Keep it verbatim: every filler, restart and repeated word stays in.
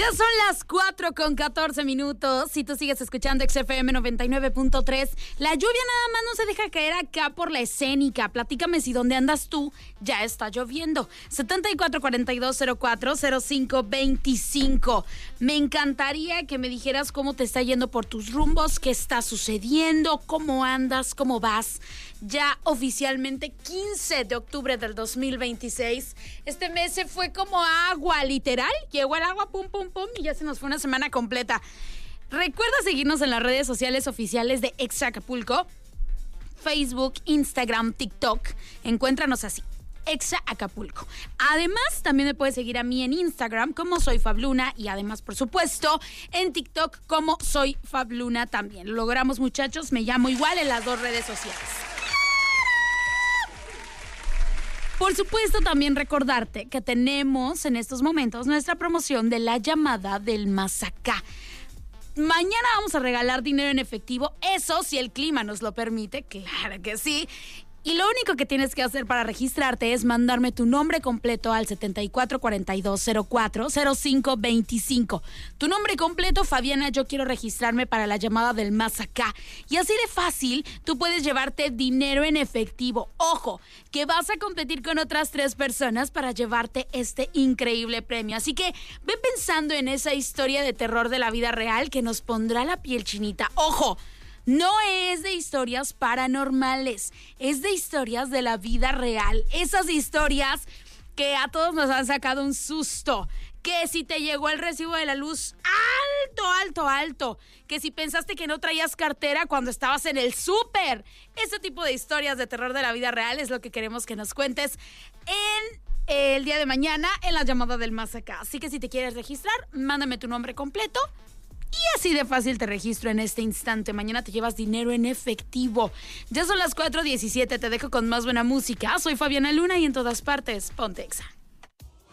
Ya son las cuatro con catorce minutos. Si tú sigues escuchando X F M noventa y nueve punto tres, la lluvia nada más no se deja caer acá por la escénica. Platícame si donde andas tú ya está lloviendo. setenta y cuatro cuarenta y dos cero cuatro cero cinco veinticinco. Me encantaría que me dijeras cómo te está yendo por tus rumbos, qué está sucediendo, cómo andas, cómo vas. Ya oficialmente quince de octubre del dos mil veintiséis. Este mes se fue como agua, literal. Llegó el agua, pum, pum, pum, y ya se nos fue una semana completa. Recuerda seguirnos en las redes sociales oficiales de Exa Acapulco, Facebook, Instagram, TikTok. Encuéntranos así, Exa Acapulco. Además, también me puedes seguir a mí en Instagram como Soy Fabluna y además, por supuesto, en TikTok como Soy Fabluna también. Lo logramos, muchachos, me llamo igual en las dos redes sociales. Por supuesto, también recordarte que tenemos en estos momentos nuestra promoción de la llamada del más acá. Mañana vamos a regalar dinero en efectivo, eso si el clima nos lo permite, claro que sí. Y lo único que tienes que hacer para registrarte es mandarme tu nombre completo al setenta y cuatro cuarenta y dos cero cuatro cero cinco veinticinco. Tu nombre completo, Fabiana, yo quiero registrarme para la llamada del más acá. Y así de fácil, tú puedes llevarte dinero en efectivo. Ojo, que vas a competir con otras tres personas para llevarte este increíble premio. Así que ve pensando en esa historia de terror de la vida real que nos pondrá la piel chinita. ¡Ojo! No es de historias paranormales, es de historias de la vida real. Esas historias que a todos nos han sacado un susto. Que si te llegó el recibo de la luz alto, alto, alto. Que si pensaste que no traías cartera cuando estabas en el súper. Ese tipo de historias de terror de la vida real es lo que queremos que nos cuentes en el día de mañana en la llamada del más acá. Así que si te quieres registrar, mándame tu nombre completo. Y así de fácil te registro en este instante. Mañana te llevas dinero en efectivo. Ya son las cuatro diecisiete, te dejo con más buena música. Soy Fabiana Luna y en todas partes, ponte Exa.